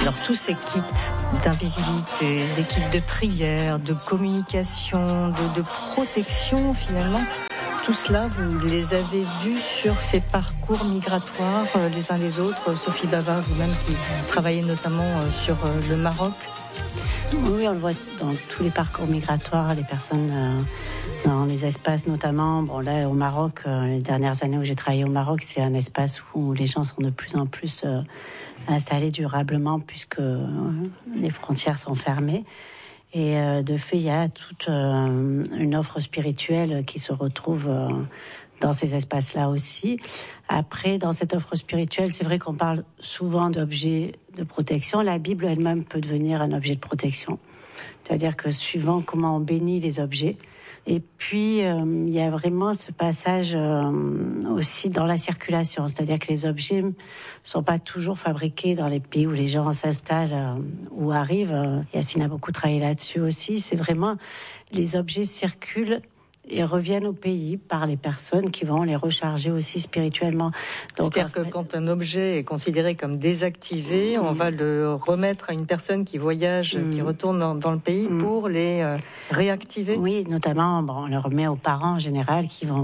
Alors tous ces kits d'invisibilité, des kits de prière, de communication, de protection finalement, tout cela, vous les avez vus sur ces parcours migratoires les uns les autres. Sophie Bava, vous-même qui travaillez notamment sur le Maroc. Oui, on le voit dans tous les parcours migratoires, les personnes dans les espaces notamment. Bon là, au Maroc, les dernières années où j'ai travaillé au Maroc, c'est un espace où les gens sont de plus en plus installés durablement puisque les frontières sont fermées. Et de fait, il y a toute une offre spirituelle qui se retrouve dans ces espaces-là aussi. Après, dans cette offre spirituelle, c'est vrai qu'on parle souvent d'objets de protection. La Bible elle-même peut devenir un objet de protection. C'est-à-dire que suivant comment on bénit les objets. Et puis, il y a vraiment ce passage aussi dans la circulation. C'est-à-dire que les objets ne sont pas toujours fabriqués dans les pays où les gens s'installent ou arrivent. Yacine a beaucoup travaillé là-dessus aussi. C'est vraiment, les objets circulent et reviennent au pays par les personnes qui vont les recharger aussi spirituellement. Donc, c'est-à-dire que quand un objet est considéré comme désactivé, on va le remettre à une personne qui voyage, qui retourne dans le pays pour les réactiver. Oui, notamment, on le remet aux parents en général qui vont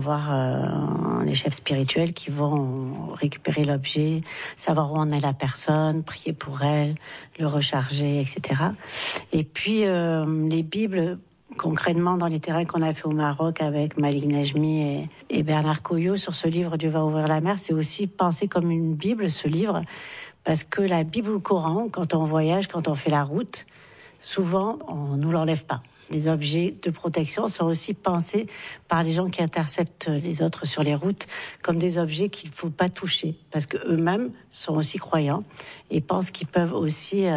voir les chefs spirituels, qui vont récupérer l'objet, savoir où en est la personne, prier pour elle, le recharger, etc. Et puis, les Bibles, concrètement, dans les terrains qu'on a fait au Maroc avec Malik Nejmi et Bernard Coyot sur ce livre Dieu va ouvrir la mer, c'est aussi pensé comme une Bible, ce livre, parce que la Bible ou le Coran, quand on voyage, quand on fait la route, souvent, on nous l'enlève pas. Les objets de protection sont aussi pensés par les gens qui interceptent les autres sur les routes comme des objets qu'il ne faut pas toucher, parce qu'eux-mêmes sont aussi croyants et pensent qu'ils peuvent aussi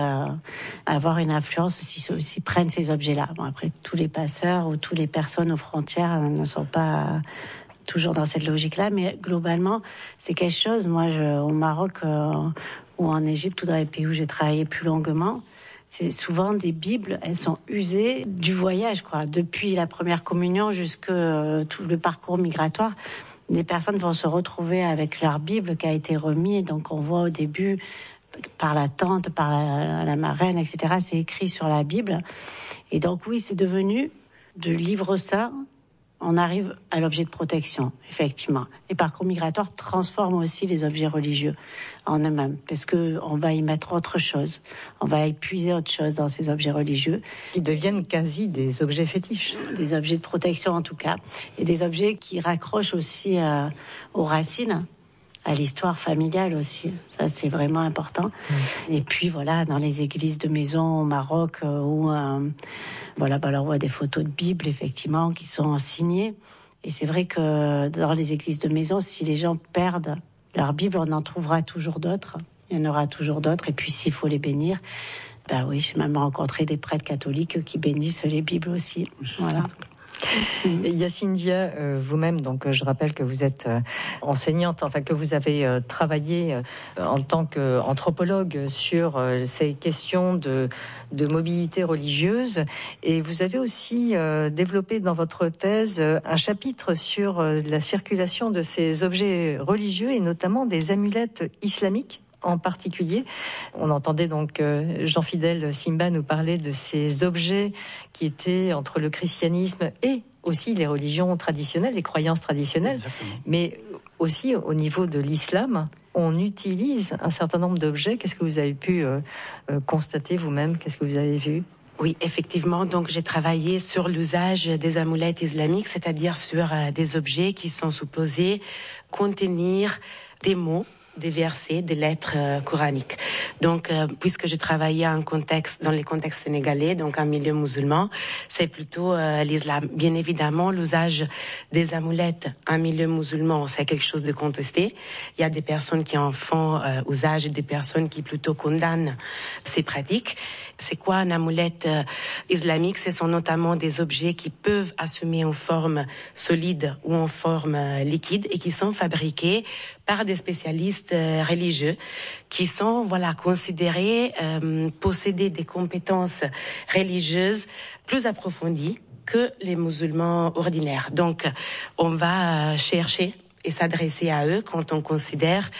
avoir une influence s'ils prennent ces objets-là. Bon, après, tous les passeurs ou toutes les personnes aux frontières ne sont pas toujours dans cette logique-là, mais globalement, c'est quelque chose. Moi, au Maroc ou en Égypte ou dans les pays où j'ai travaillé plus longuement, c'est souvent des Bibles, elles sont usées du voyage, quoi. Depuis la première communion jusqu'à tout le parcours migratoire, des personnes vont se retrouver avec leur Bible qui a été remise. Donc on voit au début, par la tante, par la marraine, etc., c'est écrit sur la Bible. Et donc oui, c'est devenu de livre ça. On arrive à l'objet de protection, effectivement. Les parcours migratoires transforment aussi les objets religieux en eux-mêmes, parce qu'on va y mettre autre chose, on va épuiser autre chose dans ces objets religieux. Qui deviennent quasi des objets fétiches. Des objets de protection en tout cas, et des objets qui raccrochent aussi aux racines, à l'histoire familiale aussi. Ça, c'est vraiment important. Et puis voilà, dans les églises de maison au Maroc, où voilà, on voit des photos de Bible, effectivement, qui sont signées. Et c'est vrai que dans les églises de maison, si les gens perdent leur Bible, on en trouvera toujours d'autres. Il y en aura toujours d'autres. Et puis, s'il faut les bénir, oui, j'ai même rencontré des prêtres catholiques qui bénissent les Bibles aussi. Voilà. Yacine Dia, vous-même, donc je rappelle que vous êtes enseignante, enfin que vous avez travaillé en tant qu'anthropologue sur ces questions de mobilité religieuse, et vous avez aussi développé dans votre thèse un chapitre sur la circulation de ces objets religieux et notamment des amulettes islamiques. En particulier, on entendait donc Jean-Fidèle Simba nous parler de ces objets qui étaient entre le christianisme et aussi les religions traditionnelles, les croyances traditionnelles. Exactement. Mais aussi au niveau de l'islam, on utilise un certain nombre d'objets. Qu'est-ce que vous avez pu constater vous-même? Qu'est-ce que vous avez vu? Oui, effectivement. Donc, j'ai travaillé sur l'usage des amulettes islamiques, c'est-à-dire sur des objets qui sont supposés contenir des mots, des versets, des lettres coraniques. Donc, puisque je travaillais dans les contextes sénégalais, donc un milieu musulman, c'est plutôt l'islam. Bien évidemment, l'usage des amulettes en milieu musulman, c'est quelque chose de contesté. Il y a des personnes qui en font usage et des personnes qui plutôt condamnent ces pratiques. C'est quoi un amulette islamique? Ce sont notamment des objets qui peuvent assumer une forme solide ou en forme liquide et qui sont fabriqués par des spécialistes religieux qui sont considérés posséder des compétences religieuses plus approfondies que les musulmans ordinaires. Donc, on va chercher et s'adresser à eux quand on considère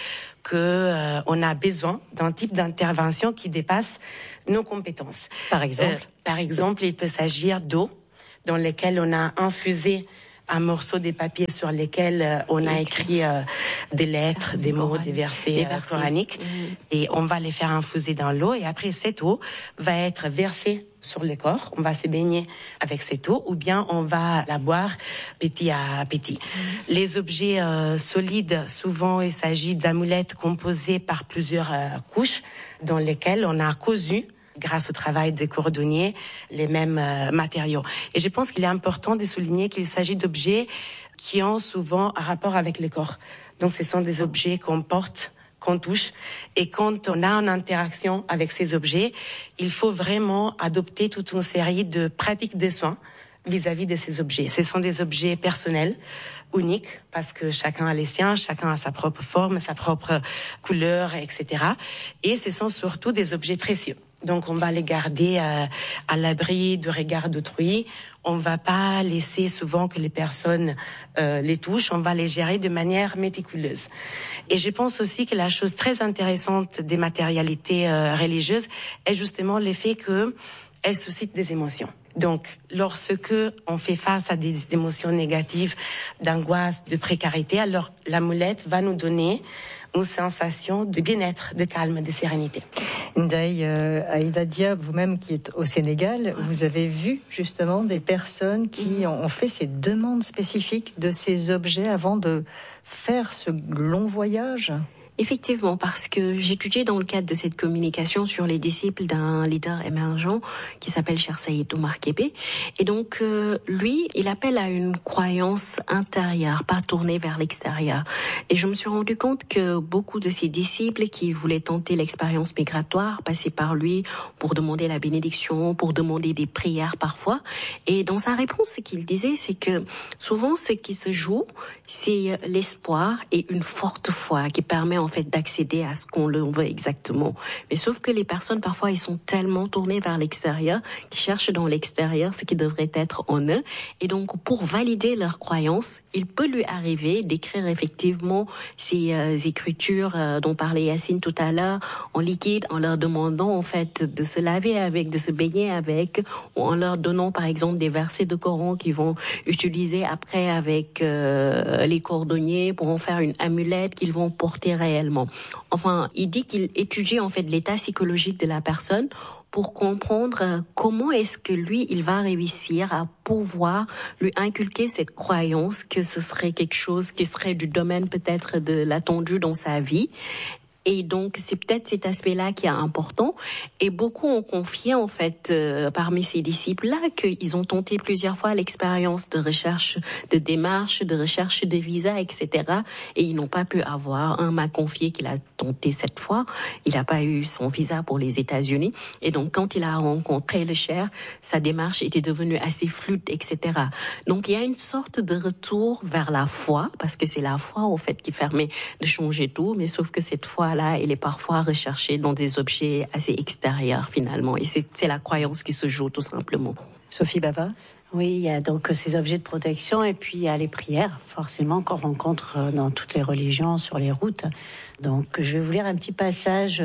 que on a besoin d'un type d'intervention qui dépasse nos compétences. Par exemple, Il peut s'agir d'eau dans lesquelles on a infusé un morceau des papiers sur lesquels on a écrit des lettres, des mots, des versets coraniques. Et on va les faire infuser dans l'eau. Et après, cette eau va être versée sur le corps. On va se baigner avec cette eau ou bien on va la boire petit à petit. Les objets solides, souvent, il s'agit d'amulettes composées par plusieurs couches dans lesquelles on a cousu, grâce au travail des cordonniers, les mêmes matériaux. Et je pense qu'il est important de souligner qu'il s'agit d'objets qui ont souvent un rapport avec le corps. Donc ce sont des objets qu'on porte, qu'on touche. Et quand on a une interaction avec ces objets, il faut vraiment adopter toute une série de pratiques de soins vis-à-vis de ces objets. Ce sont des objets personnels, uniques, parce que chacun a les siens, chacun a sa propre forme, sa propre couleur, etc. Et ce sont surtout des objets précieux. Donc on va les garder à l'abri du regard d'autrui. On va pas laisser souvent que les personnes les touchent. On va les gérer de manière méticuleuse. Et je pense aussi que la chose très intéressante des matérialités religieuses est justement le fait que elles suscitent des émotions. Donc, lorsque on fait face à des émotions négatives, d'angoisse, de précarité, alors l'amulette va nous donner une sensation de bien-être, de calme, de sérénité. Ndaye Aïda Dia, vous-même qui êtes au Sénégal, vous avez vu justement des personnes qui ont fait ces demandes spécifiques de ces objets avant de faire ce long voyage ? Effectivement, parce que j'étudiais dans le cadre de cette communication sur les disciples d'un leader émergent qui s'appelle Cheikh Saïd Omar Kébé. Et donc, lui, il appelle à une croyance intérieure, pas tournée vers l'extérieur. Et je me suis rendu compte que beaucoup de ses disciples qui voulaient tenter l'expérience migratoire passaient par lui pour demander la bénédiction, pour demander des prières parfois. Et dans sa réponse, ce qu'il disait, c'est que souvent, ce qui se joue, c'est l'espoir et une forte foi qui permet en fait d'accéder à ce qu'on le veut exactement. Mais sauf que les personnes parfois ils sont tellement tournées vers l'extérieur qu'ils cherchent dans l'extérieur ce qui devrait être en eux. Et donc pour valider leur croyance, il peut lui arriver d'écrire effectivement ces écritures dont parlait Yacine tout à l'heure en liquide, en leur demandant en fait de se laver avec, de se baigner avec, ou en leur donnant par exemple des versets de Coran qu'ils vont utiliser après avec les cordonniers pour en faire une amulette qu'ils vont porter réellement. Enfin, il dit qu'il étudie en fait l'état psychologique de la personne pour comprendre comment est-ce que lui, il va réussir à pouvoir lui inculquer cette croyance que ce serait quelque chose qui serait du domaine peut-être de l'attendu dans sa vie. Et donc, c'est peut-être cet aspect-là qui est important. Et beaucoup ont confié, en fait, parmi ces disciples-là, qu'ils ont tenté plusieurs fois l'expérience de recherche de démarches, de recherche de visas, etc. Et ils n'ont pas pu avoir. Un m'a confié qu'il a tenté 7 fois. Il n'a pas eu son visa pour les États-Unis. Et donc, quand il a rencontré le cheikh, sa démarche était devenue assez fluide, etc. Donc, il y a une sorte de retour vers la foi, parce que c'est la foi, en fait, qui permet de changer tout. Mais sauf que cette foi là, il est parfois recherché dans des objets assez extérieurs finalement. Et c'est la croyance qui se joue tout simplement. Sophie Bava ? Oui, il y a donc ces objets de protection et puis il y a les prières, forcément, qu'on rencontre dans toutes les religions, sur les routes. Donc je vais vous lire un petit passage,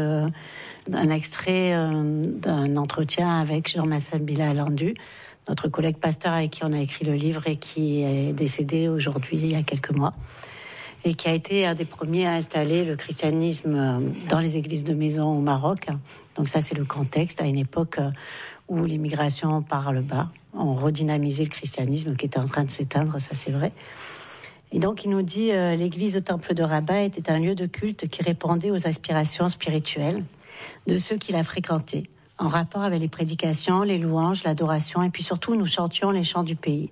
un extrait d'un entretien avec Jean-Marcel Bilalandu, notre collègue pasteur avec qui on a écrit le livre et qui est décédé aujourd'hui il y a quelques mois, et qui a été un des premiers à installer le christianisme dans les églises de maison au Maroc. Donc ça, c'est le contexte, à une époque où l'immigration par le bas ont redynamisé le christianisme qui était en train de s'éteindre, ça c'est vrai. Et donc il nous dit l'église au temple de Rabat était un lieu de culte qui répondait aux aspirations spirituelles de ceux qui la fréquentaient, en rapport avec les prédications, les louanges, l'adoration, et puis surtout nous chantions les chants du pays.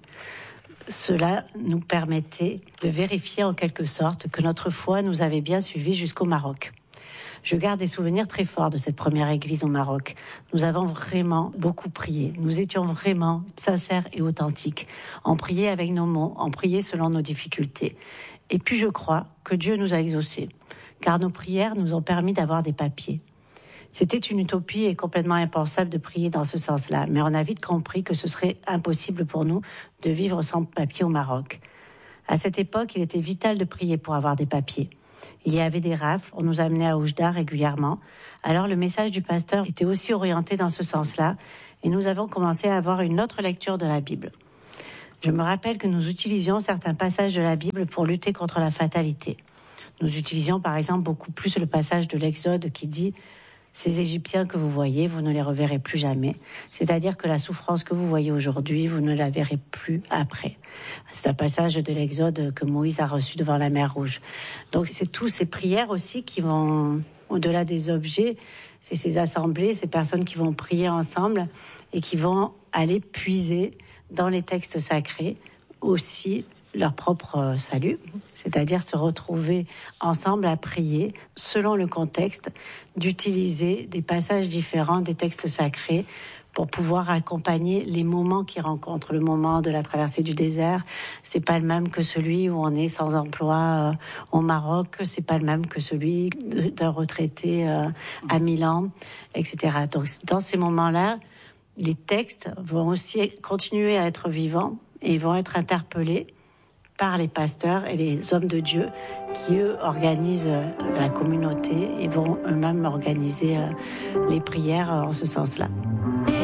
Cela nous permettait de vérifier en quelque sorte que notre foi nous avait bien suivis jusqu'au Maroc. Je garde des souvenirs très forts de cette première église au Maroc. Nous avons vraiment beaucoup prié. Nous étions vraiment sincères et authentiques. On priait avec nos mots, on priait selon nos difficultés. Et puis je crois que Dieu nous a exaucés, car nos prières nous ont permis d'avoir des papiers. C'était une utopie et complètement impensable de prier dans ce sens-là. Mais on a vite compris que ce serait impossible pour nous de vivre sans papier au Maroc. À cette époque, il était vital de prier pour avoir des papiers. Il y avait des rafles, on nous amenait à Oujda régulièrement. Alors le message du pasteur était aussi orienté dans ce sens-là, et nous avons commencé à avoir une autre lecture de la Bible. Je me rappelle que nous utilisions certains passages de la Bible pour lutter contre la fatalité. Nous utilisions par exemple beaucoup plus le passage de l'Exode qui dit « Ces Égyptiens que vous voyez, vous ne les reverrez plus jamais. » C'est-à-dire que la souffrance que vous voyez aujourd'hui, vous ne la verrez plus après. C'est un passage de l'Exode que Moïse a reçu devant la mer Rouge. Donc c'est tous ces prières aussi qui vont au-delà des objets. C'est ces assemblées, ces personnes qui vont prier ensemble et qui vont aller puiser dans les textes sacrés aussi leur propre salut, c'est-à-dire se retrouver ensemble à prier selon le contexte, d'utiliser des passages différents des textes sacrés pour pouvoir accompagner les moments qu'ils rencontrent. Le moment de la traversée du désert, c'est pas le même que celui où on est sans emploi au Maroc, c'est pas le même que celui d'un retraité à Milan, etc. Donc dans ces moments-là, les textes vont aussi continuer à être vivants et vont être interpellés par les pasteurs et les hommes de Dieu qui, eux, organisent la communauté et vont eux-mêmes organiser les prières en ce sens-là.